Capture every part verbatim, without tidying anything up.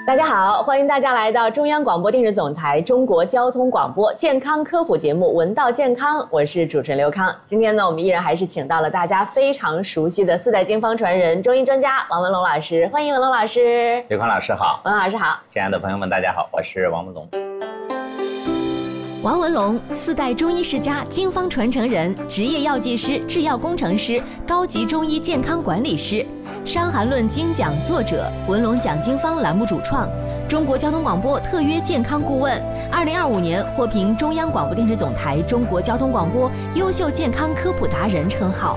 大家好，欢迎大家来到中央广播电视总台中国交通广播健康科普节目《闻道健康》，我是主持人刘康。今天呢，我们依然还是请到了大家非常熟悉的四代经方传人、中医专家王文龙老师，欢迎文龙老师。 刘康老师好， 文龙老师好， 亲爱的朋友们，大家好，我是王文龙。 王文龙，四代中医世家、经方传承人，职业药剂师、制药工程师，高级中医健康管理师，《伤寒论》精讲作者，文龙讲经方栏目主创，中国交通广播特约健康顾问，二零二五年获评中央广播电视总台中国交通广播优秀健康科普达人称号。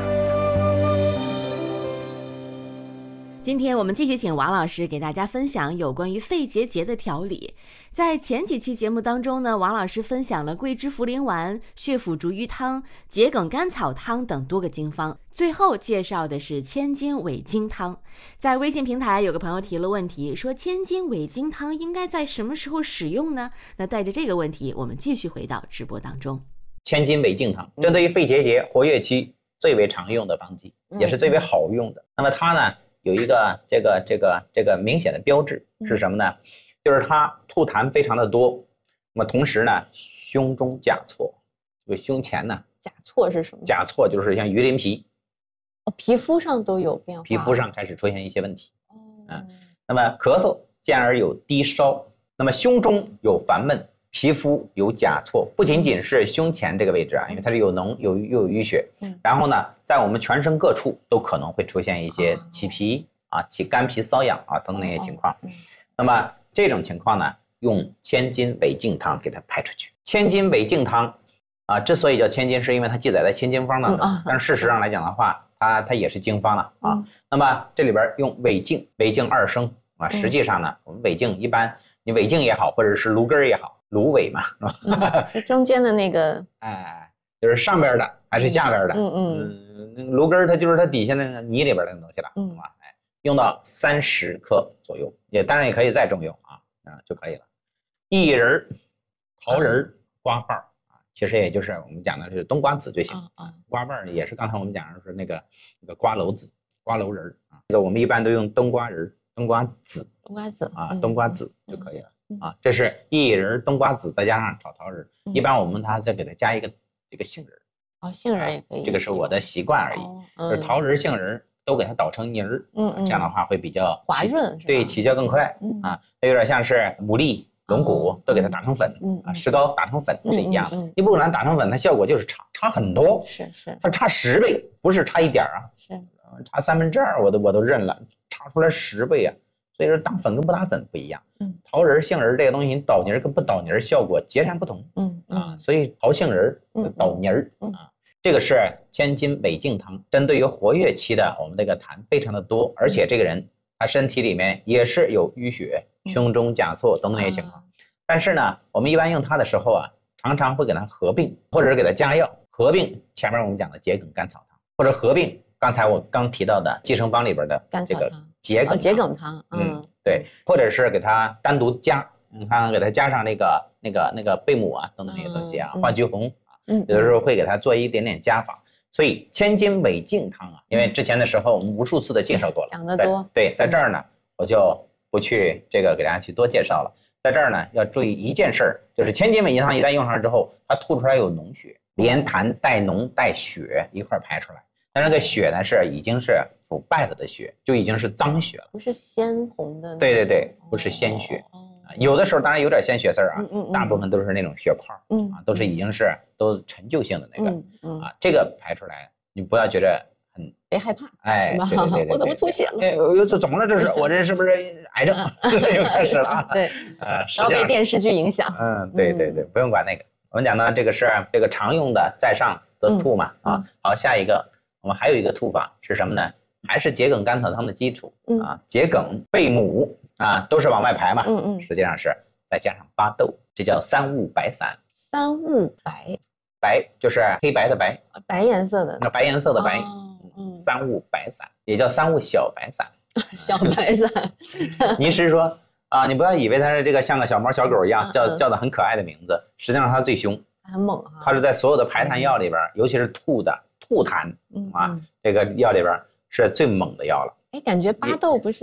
今天我们继续请王老师给大家分享有关于肺结节的调理。在前几期节目当中呢，王老师分享了桂枝茯苓丸、血府逐瘀汤、桔梗甘草汤等多个经方，最后介绍的是千金尾经汤。在微信平台有个朋友提了问题，说千金尾经汤应该在什么时候使用呢？那带着这个问题，我们继续回到直播当中。 千金尾经汤针对于肺结节活跃期最为常用的方剂，也是最为好用的。那么它呢有一个这个这个这个明显的标志是什么呢？就是它吐痰非常的多，那么同时呢，胸中甲错，这个胸前呢， 甲错是什么？ 甲错就是像鱼鳞皮， 哦，皮肤上都有变化， 皮肤上开始出现一些问题，嗯，那么咳嗽，进而有低烧，那么胸中有烦闷，皮肤有甲错，不仅仅是胸前这个位置啊，因为它是有脓有又有淤血，嗯，然后呢，在我们全身各处都可能会出现一些起皮啊、起干皮瘙痒啊等等那些情况。那么这种情况呢，用千金尾经汤给它排出去。千金尾经汤啊，之所以叫千金，是因为它记载在千金方当中，但是事实上来讲的话，它它也是经方了啊。那么这里边用尾经，尾经二升啊，实际上呢，我们尾经一般你尾经也好，或者是芦根也好。芦苇嘛，是吧？ 嗯、是中间的那个， 哎，就是上边的还是下边的？嗯嗯，嗯芦根它就是它底下那个泥里边的东西了，嗯啊，哎，用到三十克左右，也当然也可以再重用啊，啊就可以了。薏仁、桃仁、瓜瓣啊，其实也就是我们讲的是冬瓜子就行啊，瓜瓣也是刚才我们讲的是那个那个瓜蒌子、瓜蒌仁啊，这个我们一般都用冬瓜仁、冬瓜子、 冬瓜子啊，冬瓜子就可以了。啊，这是薏仁、冬瓜子，再加上炒桃仁。一般我们它再给它加一个这个杏仁。 哦，杏仁也可以。 这个是我的习惯而已。就是桃仁、杏仁都给它捣成泥儿，嗯，这样的话会比较滑润， 对，起效更快。啊，它有点像是牡蛎、龙骨都给它打成粉，啊，石膏打成粉是一样的。你不管打成粉，它效果就是差差很多。 是是， 它差十倍，不是差一点啊。 是， 差三分之二我都我都认了，差出来十倍啊。所以说打粉跟不打粉不一样，嗯，桃仁、杏仁这个东西，你捣泥跟不捣泥效果截然不同，嗯啊，所以淘杏仁、捣泥儿啊，这个是千金尾经汤，针对于活跃期的我们这个痰非常的多，而且这个人他身体里面也是有淤血、胸中甲错等等这些情况，但是呢，我们一般用它的时候啊，常常会给它合并，或者是给它加药，合并前面我们讲的桔梗甘草汤，或者合并刚才我刚提到的济生方里边的这个桔梗桔梗汤， 嗯，对，或者是给它单独加，你看给它加上那个那个那个贝母啊等等那些东西啊，化橘红啊，嗯，有的时候会给它做一点点加法。所以千金尾经汤啊，因为之前的时候我们无数次的介绍过了， 讲得多， 对，在这儿呢我就不去这个给大家去多介绍了。在这儿呢要注意一件事儿，就是千金尾经汤一旦用上之后，它吐出来有脓血，连痰带脓带血一块排出来。但是那个血呢是已经是腐败了的血，就已经是脏血了， 不是鲜红的。对对对，不是鲜血。哦哦、有的时候当然有点鲜血丝儿啊，嗯嗯嗯、大部分都是那种血泡，嗯啊，都是已经是都陈旧性的那个，嗯嗯、啊，这个排出来，你不要觉得很别害怕， 哎，对对对对我怎么吐血了？ 哎，这怎么了？这是我这是不是癌症？又开始了啊！ 对，呃，不要被电视剧影响。 嗯，对对对，不用管那个。我们讲呢，这个是这个常用的，在上则吐嘛，啊，好，下一个。我们还有一个吐法是什么呢？还是桔梗甘草汤的基础、嗯、啊，桔梗、贝母啊，都是往外排嘛。嗯嗯，实际上是再加上巴豆，这叫三物白散。 三物白， 白就是黑白的白， 白颜色的， 那白颜色的白，哦嗯、三物白散也叫三物小白散。 小白散， 您是说啊，你不要以为它是这个像个小猫小狗一样叫、嗯、叫的很可爱的名字，实际上它最凶， 很猛哈。 它是在所有的排痰药里边，尤其是吐的。吐痰啊，这个药里边是最猛的药了。 哎，感觉巴豆不是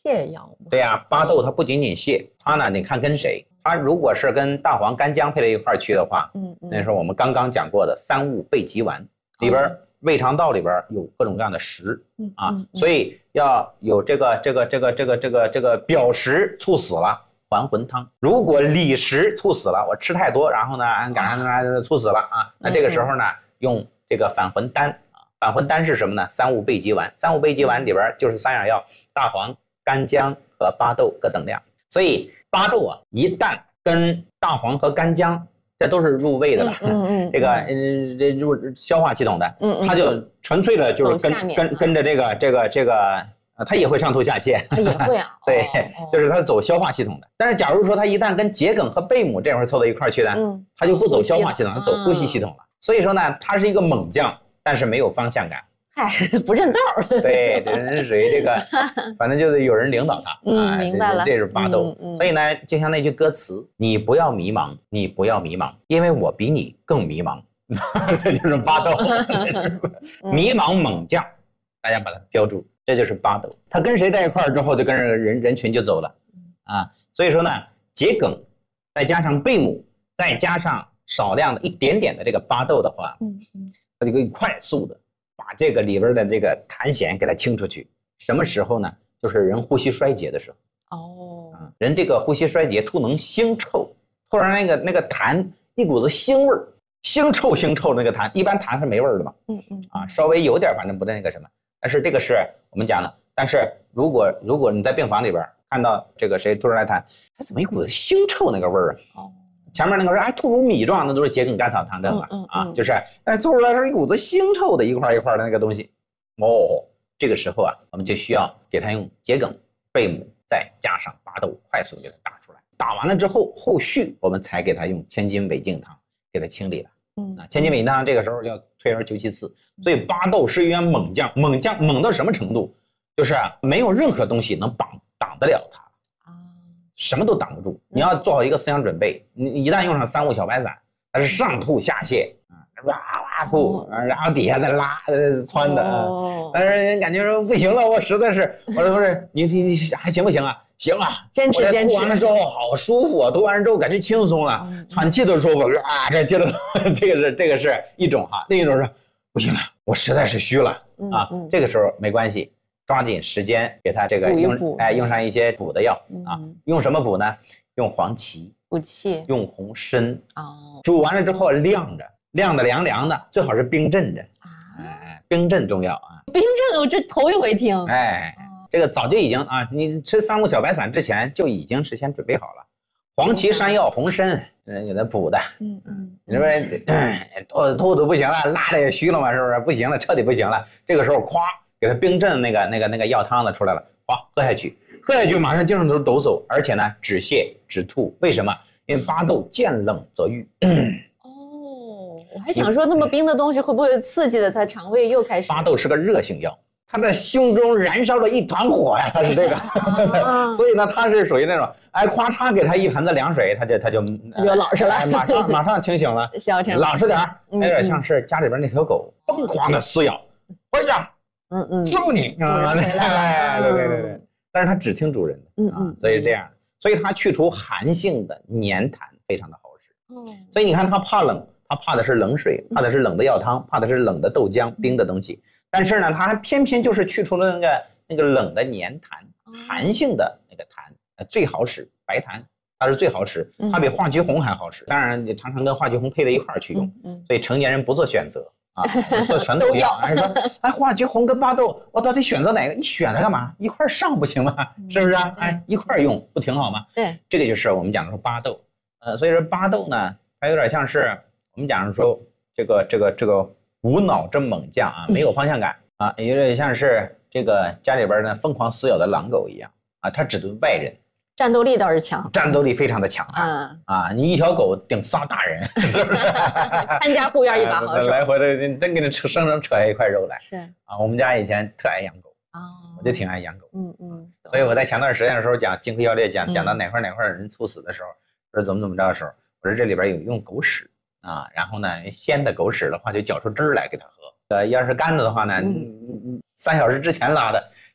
泻药吗？ 对呀、啊，巴豆它不仅仅泻，它呢，你看跟谁？它如果是跟大黄、干姜配在一块儿去的话， 嗯嗯， 那时候我们刚刚讲过的三物备急丸里边，哦、胃肠道里边有各种各样的食、嗯、啊、嗯嗯，所以要有这个这个这个这个这个这个表实猝死了还魂汤。如果里实猝死了，我吃太多，然后呢赶上呢猝死了啊，那这个时候呢、嗯、用这个返魂丹啊，返魂丹是什么呢？三物备急丸，三物备急丸里边就是三样药：大黄、干姜和巴豆各等量。所以巴豆啊，一旦跟大黄和干姜，这都是入胃的了，嗯嗯，这个嗯这入消化系统的，嗯嗯，它就纯粹的就是跟跟跟着这个这个这个，呃，它也会上吐下泻， 也会啊， 对，哦、就是它走消化系统的。但是假如说它一旦跟桔梗和贝母这块凑到一块去呢，嗯，它就不走消化系统，它走呼吸系统了。所以说呢，它是一个猛将，但是没有方向感。 嗨，不认道儿。 对，这人属于这个，反正就是有人领导他。 嗯，啊、明白了。 这, 这是巴豆、嗯嗯。所以呢，就像那句歌词：“你不要迷茫，你不要迷茫，因为我比你更迷茫。”这就是巴豆，迷茫猛将，大家把它标注，这就是巴豆。他跟谁在一块儿之后，就跟着人人群就走了啊。所以说呢，桔梗再加上贝母，再加上少量的一点点的这个巴豆的话，嗯嗯，它就可以快速的把这个里边的这个痰涎给它清出去。什么时候呢？就是人呼吸衰竭的时候。哦，啊、人这个呼吸衰竭，突能腥臭，突然那个那个痰一股子腥味儿，腥臭腥臭那个痰，一般痰是没味儿的嘛。嗯嗯，啊，稍微有点，反正不那个什么。但是这个是我们讲的。但是如果如果你在病房里边看到这个谁突然来痰，他怎么一股子腥臭那个味儿啊？哦。前面那个说还吐出米状，那都是桔梗甘草汤证嘛、嗯嗯嗯、啊，就是，但是做出来是一股子腥臭的一块一块的那个东西，哦，这个时候啊，我们就需要给它用桔梗、贝母，再加上巴豆，快速给它打出来。打完了之后，后续我们才给它用千金违净汤给它清理了。嗯，啊，千金违净汤这个时候要退而求其次，所以巴豆是一员猛将，猛将猛到什么程度？就是啊，没有任何东西能挡挡得了它。什么都挡不住，你要做好一个思想准备。你一旦用上三物小白散，它是上吐下泻，哇哇吐，然后底下再拉窜的。哦、但是人感觉说不行了，我实在是，我说不是你你你还行不行啊？行啊， 坚持坚持。 吐完了之后好舒服啊，吐完了之后感觉轻松了，嗯、喘气都舒服。啊，这接着这个是这个是一种哈，另一种是不行了，我实在是虚了、嗯、啊、嗯。这个时候没关系。抓紧时间给他这个用补哎用上一些补的药、嗯、啊，用什么补呢？用黄芪补气， 用红参哦，煮完了之后晾着，晾的凉凉的，最好是冰镇着啊，哎，冰镇中药啊， 冰镇我这头一回听， 哎，这个早就已经啊，你吃三物小白散之前就已经事先准备好了，黄芪、山药、红参，嗯，给它补的，嗯嗯，你说吐吐吐不行了，拉的也虚了嘛，是不是？不行了，彻底不行了，这个时候咵。给它冰镇那个那个那个药汤子出来了，哇，喝下去，喝下去马上精神头抖擞，而且呢止泻止吐。为什么？因为巴豆见冷则愈。 哦，我还想说那么冰的东西会不会刺激的它肠胃又开始？ 巴豆是个热性药，它在胸中燃烧了一团火呀，它是这个，啊、所以呢它是属于那种，哎，咵嚓给它一盆子凉水，它就它就它就老实了， 哎、马上马上清醒了， 消停了， 老实点，有点像是家里边那条狗疯狂的撕咬，哎呀。 嗯嗯， 救你， 主人回来了， 对对对对，但是它只听主人的，嗯嗯，所以这样，所以它去除寒性的黏痰非常的好使，哦，所以你看它怕冷，它怕的是冷水，怕的是冷的药汤，怕的是冷的豆浆、冰的东西，但是呢，它还偏偏就是去除了那个那个冷的黏痰，寒性的那个痰，最好使，白痰它是最好使，它比化橘红还好使，当然你常常跟化橘红配在一块儿去用，所以成年人不做选择。啊，做全都要，还说，哎，化橘红跟巴豆，我到底选择哪个？你选它干嘛？一块上不行吗？是不是啊？哎，一块用不挺好吗？ 对， 这个就是我们讲的说巴豆，呃，所以说巴豆呢，它有点像是我们讲说这个这个这个无脑之猛将啊，没有方向感啊，有点像是这个家里边呢疯狂撕咬的狼狗一样啊，它只对外人。 战斗力倒是强， 战斗力非常的强悍、嗯、啊！你一条狗顶仨大人， 看家护院一把好手， 来回的真给你扯生生扯下一块肉来。 是啊，我们家以前特爱养狗啊、哦，我就挺爱养狗。嗯嗯，所以我在前段时间的时候讲金匮要略讲讲到哪块哪块人猝死的时候，说怎么怎么着的时候，我说这里边有用狗屎啊，然后呢鲜的狗屎的话就搅出汁儿来给它喝。呃，要是干的的话呢，嗯、三小时之前拉的。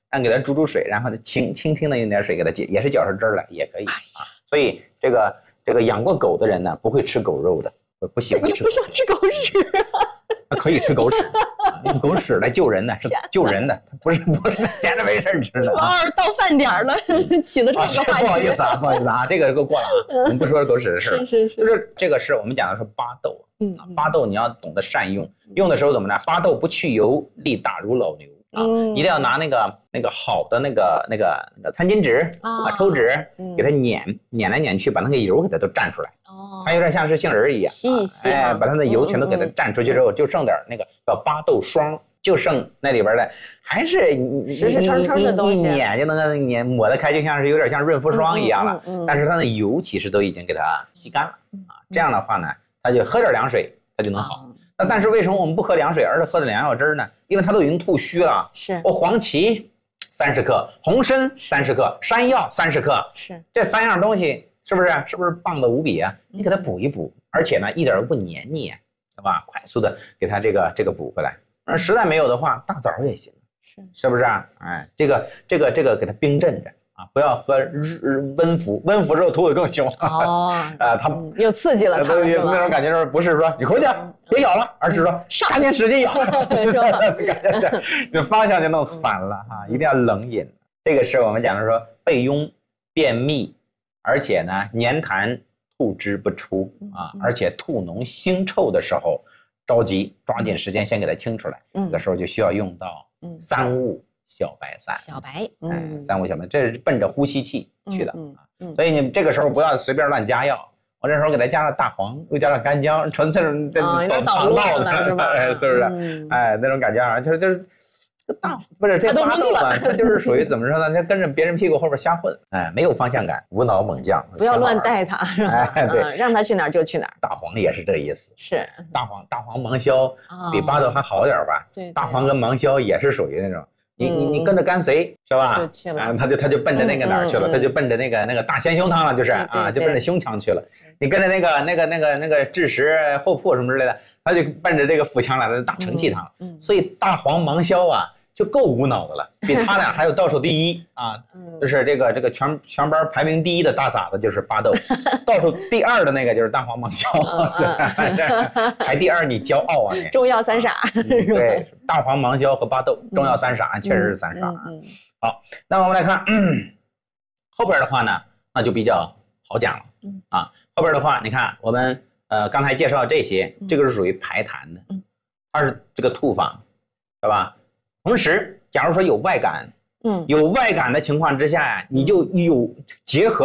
让给它煮煮水，然后轻轻轻的用点水给它解，也是搅出汁儿来也可以啊。所以这个这个养过狗的人呢，不会吃狗肉的，不喜欢吃。 你不想吃狗屎啊？ 可以吃狗屎，用狗屎来救人的，是救人的，不是不是闲着没事吃的。 王二到饭点了，起了这么个话题。 不好意思啊，不好意思啊，这个够过了啊，我们不说狗屎的事了。 是是是， 就是这个是我们讲的是巴豆，嗯，巴豆你要懂得善用，用的时候怎么呢？巴豆不去油，力大如老牛。啊，一定要拿那个那个好的那个那个那个餐巾纸啊，抽纸给它碾碾来碾去，把那个油给它都蘸出来。哦，它有点像是杏仁一样， 吸一吸， 哎，把它的油全都给它蘸出去之后，就剩点那个叫巴豆霜，就剩那里边的还是实实撑撑的东西， 一碾就能碾抹得开，就像是有点像润肤霜一样了。但是它的油其实都已经给它吸干了啊，这样的话呢，它就喝点凉水，它就能好。那但是为什么我们不喝凉水，而是喝的良药汁呢？因为它都已经吐虚了。 是， 我黄芪三十克，红参三十克，山药三十克， 是这三样东西，是不是是不是棒的无比啊？你给它补一补，而且呢一点都不黏腻，对吧？快速的给它这个这个补回来。而实在没有的话，大枣也行，是是不是啊？哎，这个这个这个给它冰镇着。啊，不要喝温服，温服之后吐得更凶。 哦， 啊，它又刺激了它， 有那种感觉，就是不是说你回去别咬了，而是说赶紧使劲咬，这方向就弄反了哈，一定要冷饮。这个是我们讲的说肺痈、便秘，而且呢黏痰吐汁不出啊，而且吐脓腥臭的时候，着急抓紧时间先给它清出来。嗯，这个时候就需要用到三物。小白散， 小白， 嗯，三五小白，这是奔着呼吸器去的啊，嗯，所以你这个时候不要随便乱加药。我这时候给它加了大黄，又加了干姜，纯粹是这捣乱了是吧？ 哎，是不是？哎，那种感觉啊，就是就是大不是这巴豆啊，它就是属于怎么说呢？它跟着别人屁股后边瞎混，哎，没有方向感，无脑猛将， 不要乱带它，是吧？ 哎，对， 让它去哪儿就去哪儿。 大黄也是这个意思， 是大黄大黄芒硝比巴豆还好点吧？对，大黄跟芒硝也是属于那种。你你你跟着跟随是吧？ 就去了， 啊，他就他就奔着那个哪儿去了，他就奔着那个那个大鲜胸汤了，就是啊，就奔着胸腔去了。你跟着那个那个那个那个枳实、厚朴什么之类的，他就奔着这个腹腔来了，大承气汤。所以大黄芒硝啊，就够无脑的了，比他俩还有倒数第一啊，就是这个这个全全班排名第一的大撒子就是巴豆，倒数第二的那个就是大黄芒硝，排第二你骄傲啊你！ 中药三傻， 对，大黄芒硝和巴豆，中药三傻确实是三傻。好，那我们来看后边的话呢，那就比较好讲了啊。后边的话，你看我们呃刚才介绍这些，这个是属于排痰的，它是这个吐法，对吧？同时，假如说有外感，嗯，有外感的情况之下呀，你就有结合